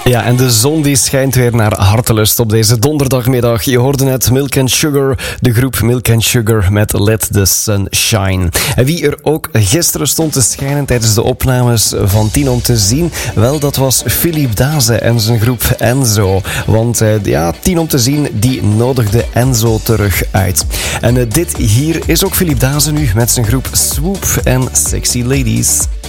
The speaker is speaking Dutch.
Ja, en de zon die schijnt weer naar hartelust op deze donderdagmiddag. Je hoorde net Milk and Sugar, de groep Milk and Sugar met Let the Sun Shine. En wie er ook gisteren stond te schijnen tijdens de opnames van 10 om te zien, wel, dat was Philippe Daze en zijn groep Enzo. Want 10 om te zien, die nodigde Enzo terug uit. En dit hier is ook Philippe Daze nu met zijn groep Swoop en Sexy Ladies.